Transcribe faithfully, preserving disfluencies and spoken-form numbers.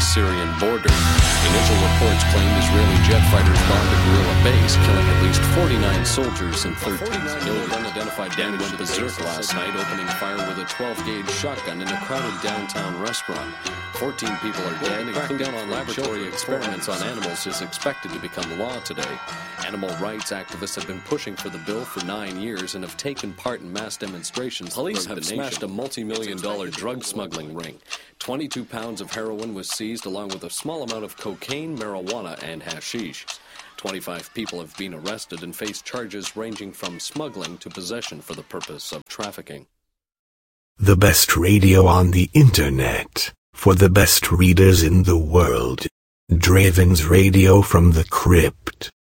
Syrian border. Initial reports claim Israeli jet fighters bombed a guerrilla base, killing at least forty-nine soldiers and thirteen civilians. Unidentified gang went berserk last night, opening fire with a twelve gauge shotgun in a crowded downtown restaurant. fourteen people are dead, and crackdown on laboratory experiments on animals is expected to become law today. Animal rights activists have been pushing for the bill for nine years and have taken part in mass demonstrations. Police have smashed a multi-million dollar drug smuggling ring. twenty-two pounds of heroin was seized along with a small amount of cocaine, marijuana, and hashish. twenty-five people have been arrested and face charges ranging from smuggling to possession for the purpose of trafficking. The best radio on the internet, for the best readers in the world. Draven's Radio from the Crypt.